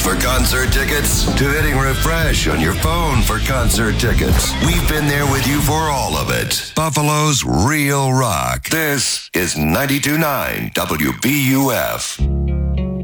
for concert tickets to hitting refresh on your phone for concert tickets. We've been there with you for all of it. Buffalo's Real Rock. This is 92.9 WBUF.